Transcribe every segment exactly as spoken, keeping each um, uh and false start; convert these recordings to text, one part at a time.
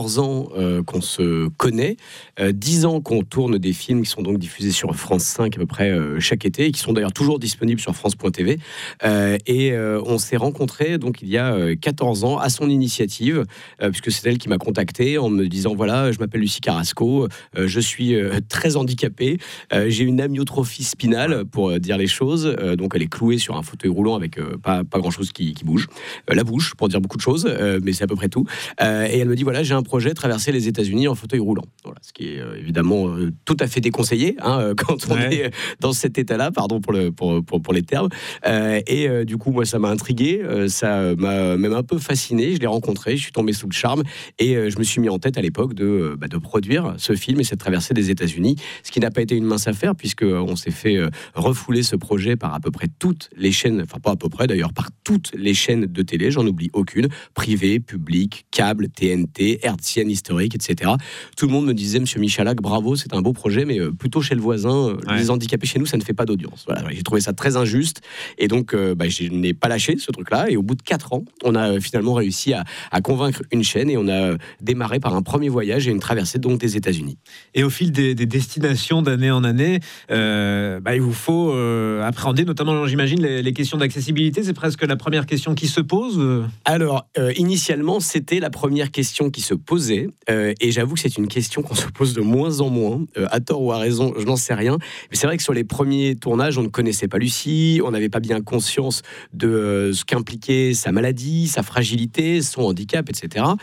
ans euh, qu'on se connaît, euh, dix ans qu'on tourne des films qui sont donc diffusés sur France cinq à peu près euh, chaque été et qui sont d'ailleurs toujours disponibles sur France point T V. Euh, et euh, on s'est rencontrés donc il y a euh, quatorze ans à son initiative, euh, puisque c'est elle qui m'a contacté en me disant voilà, je m'appelle Lucie Carrasco, euh, je suis euh, très handicapée, euh, j'ai une amyotrophie spinale pour euh, dire les choses, euh, donc elle est clouée sur un fauteuil roulant avec euh, pas, pas grand chose qui, qui bouge, euh, la bouche pour dire beaucoup de choses, euh, mais c'est à peu près tout. Euh, et elle me dit voilà, j'ai un projet, traverser les États-Unis en fauteuil roulant. Voilà, ce qui est euh, évidemment euh, tout à fait déconseillé hein, quand on ouais. est dans cet état-là, pardon pour, le, pour, pour, pour les termes. Euh, et euh, du coup, moi, ça m'a intrigué, euh, ça m'a même un peu fasciné. Je l'ai rencontré, je suis tombé sous le charme et euh, je me suis mis en tête à l'époque de, euh, bah, de produire ce film et cette traversée des États-Unis, ce qui n'a pas été une mince affaire puisque euh, on s'est fait euh, refouler ce projet par à peu près toutes les chaînes, enfin pas à peu près d'ailleurs, par toutes les chaînes de télé, j'en oublie aucune, privée, publique, câble, T N T, hertzienne, historique, et cetera. Tout le monde me disait, Monsieur Michalak, bravo, c'est un beau projet, mais euh, plutôt chez le voisin, euh, ouais. les handicapés chez nous, ça ne fait pas d'audience. Voilà, j'ai trouvé ça très injuste, et donc euh, bah, je n'ai pas lâché ce truc-là, et au bout de quatre ans, on a euh, finalement réussi à, à convaincre une chaîne, et on a euh, démarré par un premier voyage et une traversée donc des États-Unis. Et au fil des, des destinations d'année en année, euh, bah, il vous faut euh, appréhender, notamment, j'imagine, les, les questions d'accessibilité. C'est presque la première question qui se pose. Alors, euh, initialement, c'était la première question qui se posait, euh, et j'avoue que c'est une question qu'on se pose de moins en moins, euh, à tort ou à raison, je n'en sais rien, mais c'est vrai que sur les premiers tournages, on ne connaissait pas Lucie, on n'avait pas bien conscience de euh, ce qu'impliquait sa maladie, sa fragilité, son handicap, et cetera.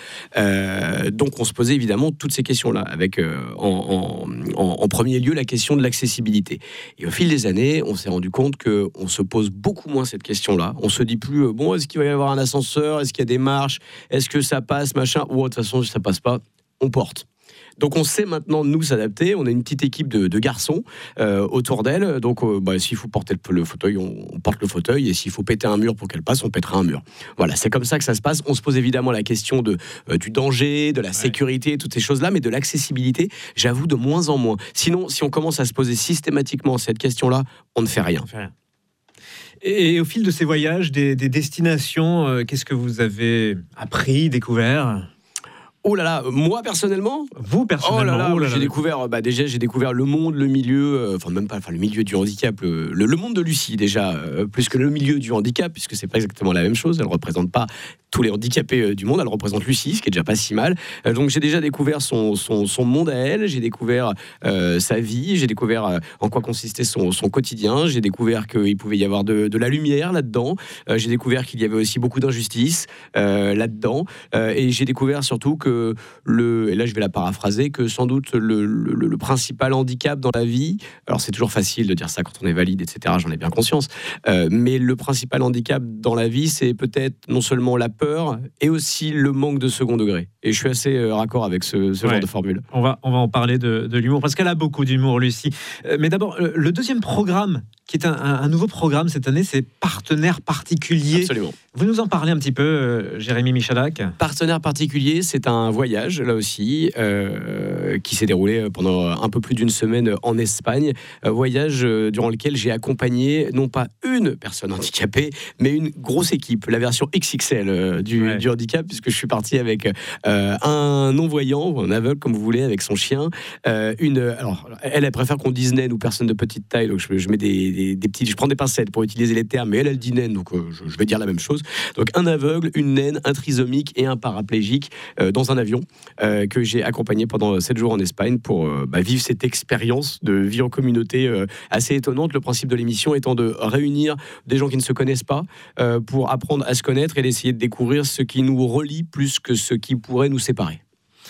Euh, donc on se posait évidemment toutes ces questions-là, avec euh, en, en, en, en premier lieu la question de l'accessibilité. Et au fil des années, on s'est rendu compte qu'on se pose beaucoup moins cette question-là. On se dit plus, euh, bon, est-ce qu'il va y avoir un ascenseur, est-ce qu'il y a des marches, est-ce que ça passe, machin, ou de toute façon, ça passe pas, on porte. Donc on sait maintenant nous s'adapter, on a une petite équipe de, de garçons euh, autour d'elle, donc euh, bah, s'il faut porter le, le fauteuil, on, on porte le fauteuil, et s'il faut péter un mur pour qu'elle passe, on pètera un mur. Voilà, c'est comme ça que ça se passe. On se pose évidemment la question de, euh, du danger, de la sécurité, ouais. toutes ces choses-là, mais de l'accessibilité, j'avoue, de moins en moins. Sinon, si on commence à se poser systématiquement cette question-là, on ne fait rien. On fait rien. Et au fil de ces voyages, des, des destinations, euh, qu'est-ce que vous avez appris, découvert ? Oh là là, moi personnellement, vous personnellement, oh là là, oh là j'ai là. découvert, bah déjà j'ai découvert le monde, le milieu, euh, enfin même pas, enfin le milieu du handicap, le, le, le monde de Lucie déjà, euh, plus que le milieu du handicap, puisque c'est pas exactement la même chose. Elle représente pas tous les handicapés euh, du monde, elle représente Lucie, ce qui est déjà pas si mal. Euh, donc j'ai déjà découvert son, son, son monde à elle, j'ai découvert euh, sa vie, j'ai découvert euh, en quoi consistait son, son quotidien, j'ai découvert qu'il pouvait y avoir de, de la lumière là-dedans, euh, j'ai découvert qu'il y avait aussi beaucoup d'injustice euh, là-dedans, euh, et j'ai découvert surtout que le, et là je vais la paraphraser, que sans doute le, le, le principal handicap dans la vie, alors c'est toujours facile de dire ça quand on est valide, et cetera, j'en ai bien conscience, euh, mais le principal handicap dans la vie, c'est peut-être non seulement la peur, et aussi le manque de second degré. Et je suis assez euh, raccord avec ce, ce ouais. genre de formule. On va, on va en parler de, de l'humour, parce qu'elle a beaucoup d'humour, Lucie. Euh, mais d'abord, euh, le deuxième programme, qui est un, un, un nouveau programme cette année, c'est Partenaires particuliers. Absolument. Vous nous en parlez un petit peu, euh, Jérémy Michalak ? Partenaires particuliers, c'est un voyage, là aussi, euh, qui s'est déroulé pendant un peu plus d'une semaine en Espagne. Un voyage euh, durant lequel j'ai accompagné, non pas une personne handicapée, mais une grosse équipe, la version X X L euh, du, ouais. du handicap, puisque je suis parti avec euh, un non-voyant, ou un aveugle, comme vous voulez, avec son chien. Euh, une, alors, elle, elle préfère qu'on dise naine ou personne de petite taille, donc je, je mets des, des, des petits, je prends des pincettes pour utiliser les termes, mais elle, elle dit naine, donc euh, je, je vais dire la même chose. Donc un aveugle, une naine, un trisomique et un paraplégique euh, dans un avion euh, que j'ai accompagné pendant sept jours en Espagne pour euh, bah, vivre cette expérience de vie en communauté euh, assez étonnante. Le principe de l'émission étant de réunir des gens qui ne se connaissent pas euh, pour apprendre à se connaître et d'essayer de découvrir ce qui nous relie plus que ce qui pourrait nous séparer.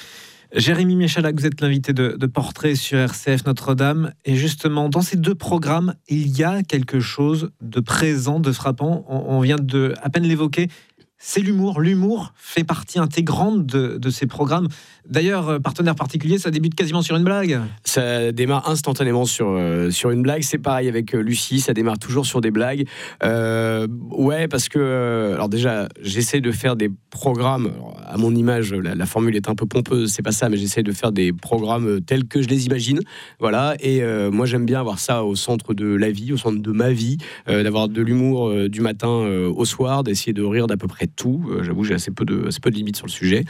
Jérémy Michalak, vous êtes l'invité de, de Portrait sur R C F Notre-Dame. Et justement, dans ces deux programmes, il y a quelque chose de présent, de frappant. On, on vient de à peine l'évoquer. C'est l'humour. L'humour fait partie intégrante de, de ces programmes. D'ailleurs, Partenaires particuliers, ça débute quasiment sur une blague. Ça démarre instantanément sur, euh, sur une blague. C'est pareil avec euh, Lucie, ça démarre toujours sur des blagues. Euh, ouais, parce que... Euh, alors déjà, j'essaie de faire des programmes... Alors, à mon image, la, la formule est un peu pompeuse, c'est pas ça, mais j'essaie de faire des programmes tels que je les imagine. Voilà, et euh, moi, j'aime bien avoir ça au centre de la vie, au centre de ma vie, euh, d'avoir de l'humour euh, du matin euh, au soir, d'essayer de rire d'à peu près peu près tout. Euh, j'avoue, j'ai assez peu de, assez peu de limites sur le sujet.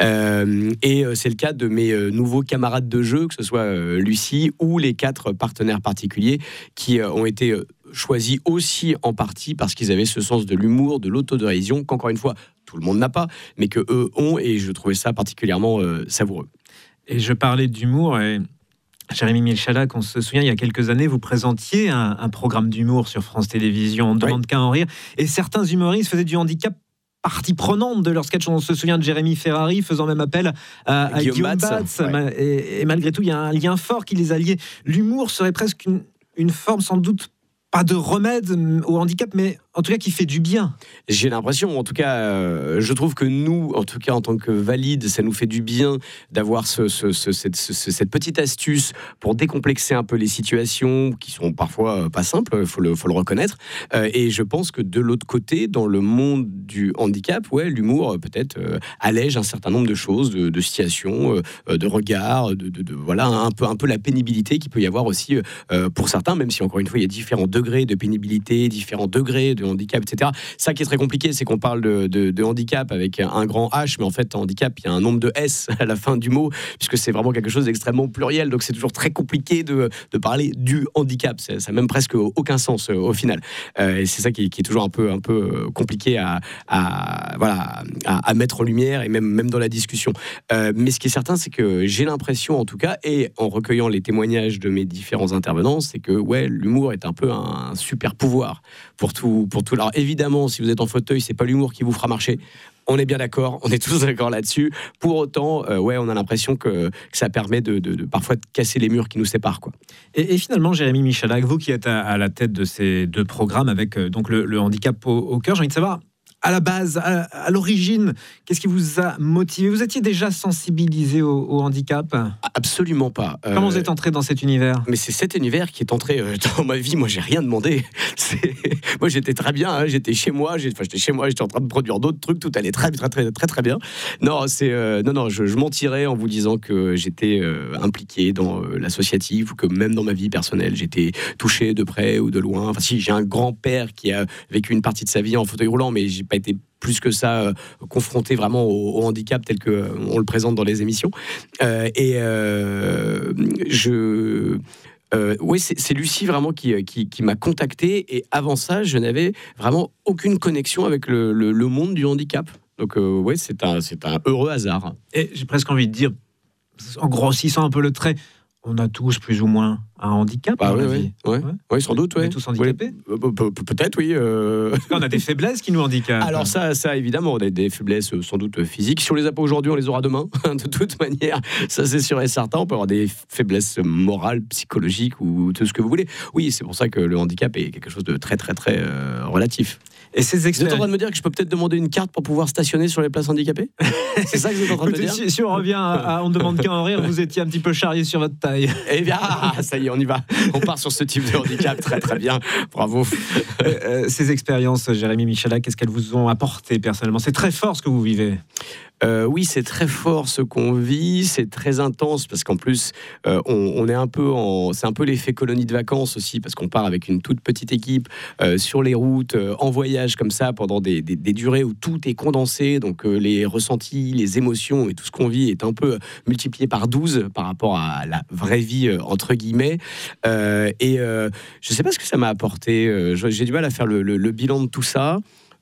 Euh, et euh, c'est le cas de mes euh, nouveaux camarades de jeu, que ce soit euh, Lucie ou les quatre partenaires particuliers qui euh, ont été euh, choisis aussi en partie parce qu'ils avaient ce sens de l'humour, de l'autodérision, qu'encore une fois, tout le monde n'a pas, mais que eux ont, et je trouvais ça particulièrement euh, savoureux. Et je parlais d'humour, et Jérémy Michalak, on se souvient, il y a quelques années, vous présentiez un, un programme d'humour sur France Télévisions, On ne demande oui. qu'à en rire, et certains humoristes faisaient du handicap partie prenante de leur sketch. On se souvient de Jérémy Ferrari faisant même appel à, à Guillaume, Guillaume Batz. Batz ouais. et, et malgré tout, il y a un lien fort qui les alliait. L'humour serait presque une, une forme, sans doute, pas de remède au handicap, mais en tout cas qui fait du bien. J'ai l'impression, en tout cas, euh, je trouve que nous, en tout cas en tant que valides, ça nous fait du bien d'avoir ce, ce, ce, cette, ce, cette petite astuce pour décomplexer un peu les situations qui sont parfois pas simples, il faut le, faut le reconnaître. Euh, et je pense que de l'autre côté, dans le monde du handicap, ouais, l'humour peut-être euh, allège un certain nombre de choses, de, de situations, euh, de regards, de, de, de voilà un peu, un peu la pénibilité qu'il peut y avoir aussi euh, pour certains, même si encore une fois il y a différents degrés de pénibilité, différents degrés de handicap, et cetera. Ça qui est très compliqué, c'est qu'on parle de, de, de handicap avec un grand H, mais en fait, en handicap, il y a un nombre de S à la fin du mot, puisque c'est vraiment quelque chose d'extrêmement pluriel, donc c'est toujours très compliqué de, de parler du handicap. Ça n'a même presque aucun sens euh, au final. Euh, et c'est ça qui, qui est toujours un peu, un peu compliqué à, à, voilà, à, à mettre en lumière, et même, même dans la discussion. Euh, mais ce qui est certain, c'est que j'ai l'impression, en tout cas, et en recueillant les témoignages de mes différents intervenants, c'est que ouais, l'humour est un peu un, un super pouvoir pour tout, pour tout. Alors évidemment, si vous êtes en fauteuil, c'est pas l'humour qui vous fera marcher. On est bien d'accord, on est tous d'accord là-dessus. Pour autant, euh, ouais, on a l'impression que, que ça permet de, de, de parfois de casser les murs qui nous séparent, quoi. Et, et finalement, Jérémy Michalak, vous qui êtes à, à la tête de ces deux programmes avec euh, donc le, le handicap au, au cœur, j'ai envie de savoir, à la base, à, à l'origine, qu'est-ce qui vous a motivé ? Vous étiez déjà sensibilisé au, au handicap ? Absolument pas. Comment euh, vous êtes entré dans cet univers ? Mais c'est cet univers qui est entré euh, dans ma vie. Moi, j'ai rien demandé. C'est... Moi, j'étais très bien. Hein. J'étais chez moi. J'ai... Enfin, j'étais chez moi. J'étais en train de produire d'autres trucs. Tout allait très, très, très, très, très bien. Non, c'est euh, non, non. Je, je mentirais en vous disant que j'étais euh, impliqué dans euh, l'associatif, ou que même dans ma vie personnelle, j'étais touché de près ou de loin. Enfin, si j'ai un grand-père qui a vécu une partie de sa vie en fauteuil roulant, mais j'ai pas été plus que ça euh, confronté vraiment au, au handicap tel que euh, on le présente dans les émissions. Euh, et euh, je Euh, oui, c'est, c'est Lucie vraiment qui, qui, qui m'a contacté, et avant ça, je n'avais vraiment aucune connexion avec le, le, le monde du handicap. Donc euh, oui, c'est un, c'est un heureux hasard. Et j'ai presque envie de dire, en grossissant un peu le trait, on a tous plus ou moins un handicap. Bah, dans oui, la oui, vie. ouais. Ouais. Ouais, sans doute. On ouais. est tous handicapés. Ouais. Pe- pe- peut-être, oui. Euh... On a des faiblesses qui nous handicapent. Alors ça, ça évidemment, on a des faiblesses sans doute physiques. Si on les a pas aujourd'hui, on les aura demain. De toute manière, ça c'est sûr et certain. On peut avoir des faiblesses morales, psychologiques ou tout ce que vous voulez. Oui, c'est pour ça que le handicap est quelque chose de très, très, très euh, relatif. Et ces experts... Vous êtes en train de me dire que je peux peut-être demander une carte pour pouvoir stationner sur les places handicapées ? C'est ça que vous êtes en train de me dire ? si, si on revient à, à On ne demande qu'à en rire, vous étiez un petit peu charrié sur votre taille. Eh bien, ah, ça y est, on y va. On part sur ce type de handicap. Très, très bien. Bravo. Euh, euh, ces expériences, Jérémy Michalak, qu'est-ce qu'elles vous ont apporté personnellement ? C'est très fort ce que vous vivez. Euh, oui, c'est très fort ce qu'on vit, c'est très intense parce qu'en plus, euh, on, on est un peu en, c'est un peu l'effet colonie de vacances aussi, parce qu'on part avec une toute petite équipe euh, sur les routes, euh, en voyage comme ça, pendant des, des, des durées où tout est condensé, donc euh, les ressentis, les émotions et tout ce qu'on vit est un peu multiplié par douze par rapport à la vraie vie, euh, entre guillemets. Euh, et euh, je ne sais pas ce que ça m'a apporté, euh, j'ai du mal à faire le, le, le bilan de tout ça.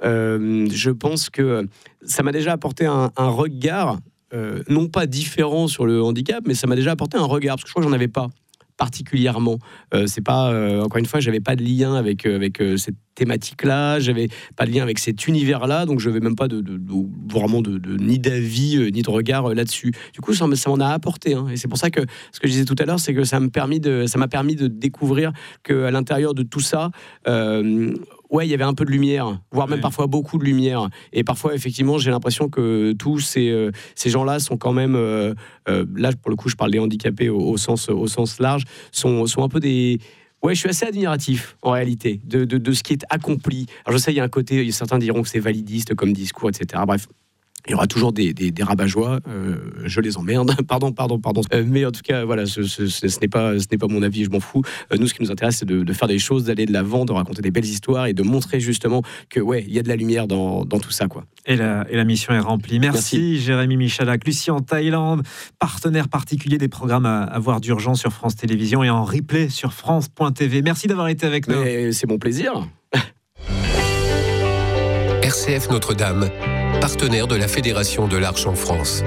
Euh, je pense que ça m'a déjà apporté un, un regard, euh, non pas différent sur le handicap, mais ça m'a déjà apporté un regard, parce que je crois que j'en avais pas particulièrement. Euh, c'est pas, euh, encore une fois, j'avais pas de lien avec, euh, avec euh, cette thématique-là, j'avais pas de lien avec cet univers-là, donc je n'avais même pas de, de, de, vraiment de, de, ni d'avis, euh, ni de regard euh, là-dessus. Du coup, ça, ça m'en a apporté, hein, et c'est pour ça que ce que je disais tout à l'heure, c'est que ça m'a permis de, ça m'a permis de découvrir qu'à l'intérieur de tout ça, euh, ouais, il y avait un peu de lumière, voire même ouais. parfois beaucoup de lumière. Et parfois, effectivement, j'ai l'impression que tous ces, euh, ces gens-là sont quand même, euh, euh, là, pour le coup, je parle des handicapés au, au, sens, au sens large, sont, sont un peu des... Ouais, je suis assez admiratif, en réalité, de, de, de ce qui est accompli. Alors, je sais, il y a un côté, certains diront que c'est validiste comme discours, et cetera. Bref. Il y aura toujours des, des, des rabat-joie, euh, je les emmerde, pardon, pardon, pardon. Euh, mais en tout cas, voilà, ce, ce, ce, ce, n'est pas, ce n'est pas mon avis, je m'en fous. Euh, nous, ce qui nous intéresse, c'est de, de faire des choses, d'aller de l'avant, de raconter des belles histoires et de montrer justement que, ouais, il y a de la lumière dans, dans tout ça, quoi. Et la, et la mission est remplie. Merci, Merci. Jérémy Michalak. Lucie en Thaïlande, partenaire particulier des programmes à, à voir d'urgence sur France Télévisions et en replay sur France point T V. Merci d'avoir été avec nous. Mais c'est mon plaisir. R C F Notre-Dame, partenaire de la Fédération de l'Arche en France.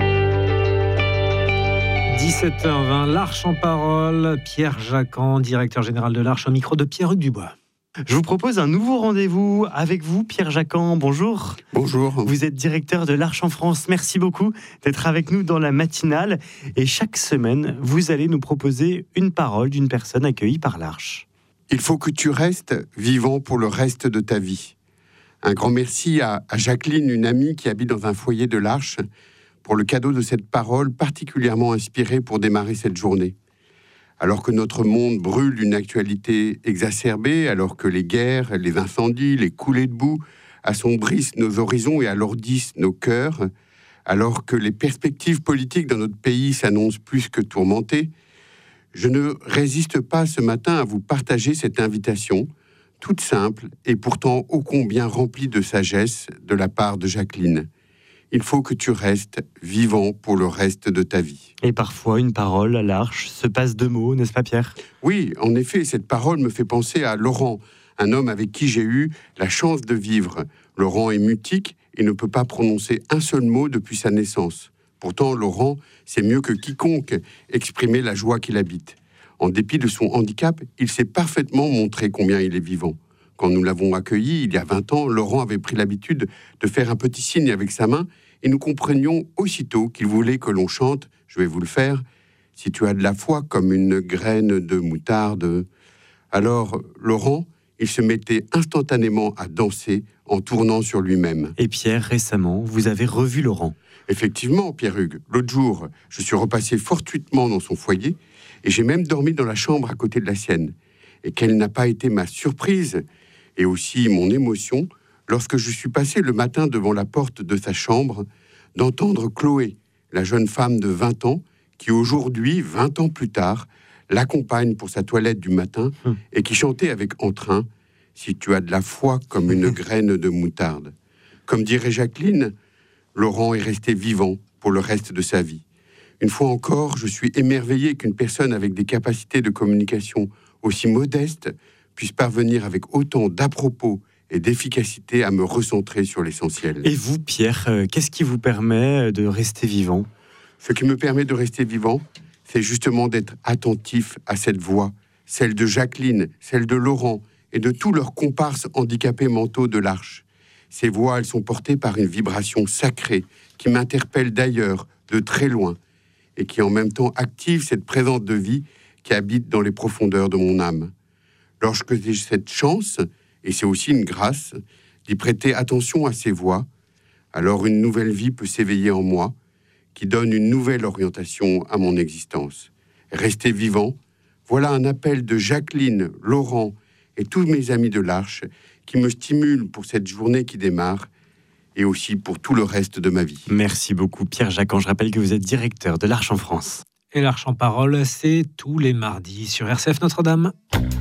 dix-sept heures vingt, l'Arche en parole. Pierre Jacquan, directeur général de l'Arche, au micro de Pierre-Hugues Dubois. Je vous propose un nouveau rendez-vous avec vous, Pierre Jacquan. Bonjour. Bonjour. Vous êtes directeur de l'Arche en France. Merci beaucoup d'être avec nous dans la matinale. Et chaque semaine, vous allez nous proposer une parole d'une personne accueillie par l'Arche. Il faut que tu restes vivant pour le reste de ta vie. Un grand merci à, à Jacqueline, une amie qui habite dans un foyer de l'Arche, pour le cadeau de cette parole particulièrement inspirée pour démarrer cette journée. Alors que notre monde brûle d'une actualité exacerbée, alors que les guerres, les incendies, les coulées de boue assombrissent nos horizons et alourdissent nos cœurs, alors que les perspectives politiques dans notre pays s'annoncent plus que tourmentées, je ne résiste pas ce matin à vous partager cette invitation, toute simple et pourtant ô combien remplie de sagesse de la part de Jacqueline. Il faut que tu restes vivant pour le reste de ta vie. Et parfois, une parole à l'Arche se passe de mots, n'est-ce pas Pierre ? Oui, en effet, cette parole me fait penser à Laurent, un homme avec qui j'ai eu la chance de vivre. Laurent est mutique et ne peut pas prononcer un seul mot depuis sa naissance. Pourtant, Laurent sait mieux que quiconque exprimer la joie qu'il habite. En dépit de son handicap, il s'est parfaitement montré combien il est vivant. Quand nous l'avons accueilli, il y a vingt ans, Laurent avait pris l'habitude de faire un petit signe avec sa main et nous comprenions aussitôt qu'il voulait que l'on chante « Je vais vous le faire », « Si tu as de la foi comme une graine de moutarde ». Alors, Laurent, il se mettait instantanément à danser en tournant sur lui-même. Et Pierre, récemment, vous avez revu Laurent. Effectivement, Pierre-Hugues. L'autre jour, je suis repassé fortuitement dans son foyer et j'ai même dormi dans la chambre à côté de la sienne. Et quelle n'a pas été ma surprise et aussi mon émotion lorsque je suis passé le matin devant la porte de sa chambre d'entendre Chloé, la jeune femme de vingt ans, qui aujourd'hui, vingt ans plus tard, l'accompagne pour sa toilette du matin hum. et qui chantait avec entrain « Si tu as de la foi comme une graine de moutarde ». Comme dirait Jacqueline, Laurent est resté vivant pour le reste de sa vie. Une fois encore, je suis émerveillé qu'une personne avec des capacités de communication aussi modestes puisse parvenir avec autant d'à-propos et d'efficacité à me recentrer sur l'essentiel. Et vous, Pierre, euh, qu'est-ce qui vous permet de rester vivant ? Ce qui me permet de rester vivant, c'est justement d'être attentif à cette voix, celle de Jacqueline, celle de Laurent et de tous leurs comparses handicapés mentaux de l'Arche. Ces voix, elles sont portées par une vibration sacrée qui m'interpelle d'ailleurs, de très loin, et qui en même temps active cette présence de vie qui habite dans les profondeurs de mon âme. Lorsque j'ai cette chance, et c'est aussi une grâce, d'y prêter attention à ces voix, alors une nouvelle vie peut s'éveiller en moi, qui donne une nouvelle orientation à mon existence. Rester vivant, voilà un appel de Jacqueline, Laurent et tous mes amis de l'Arche qui me stimulent pour cette journée qui démarre et aussi pour tout le reste de ma vie. Merci beaucoup Pierre Jacquan. Je rappelle que vous êtes directeur de l'Arche en France. Et l'Arche en parole, c'est tous les mardis sur R C F Notre-Dame.